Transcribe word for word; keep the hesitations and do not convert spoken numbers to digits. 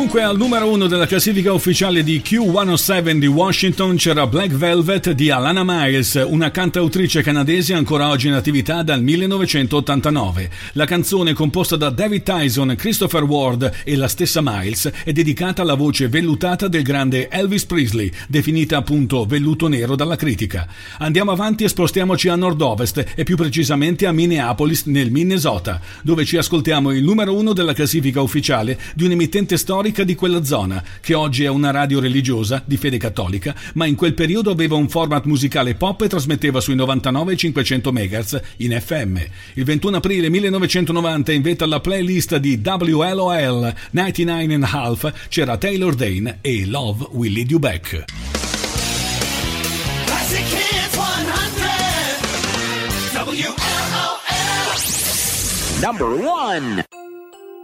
Dunque al numero uno della classifica ufficiale di Q centosette di Washington c'era Black Velvet di Alana Miles, una cantautrice canadese ancora oggi in attività dal millenovecentottantanove. La canzone, composta da David Tyson, Christopher Ward e la stessa Miles, è dedicata alla voce vellutata del grande Elvis Presley, definita appunto velluto nero dalla critica. Andiamo avanti e spostiamoci a nord-ovest e più precisamente a Minneapolis nel Minnesota, dove ci ascoltiamo il numero uno della classifica ufficiale di un'emittente storica di quella zona, che oggi è una radio religiosa di fede cattolica, ma in quel periodo aveva un format musicale pop e trasmetteva sui novantanove e cinquecento megahertz in F M. Il ventuno aprile millenovecentonovanta, in vetta alla playlist di W L O L novantanove and a half, c'era Taylor Dayne e Love Will Lead You Back. Classic Hits one hundred W L O L. Number one.